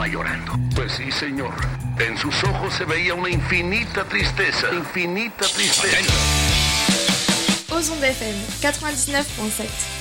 estaba llorando. Pues sí, señor. En sus ojos se veía una infinita tristeza. Infinita tristeza. Aux ondes FM 99.7.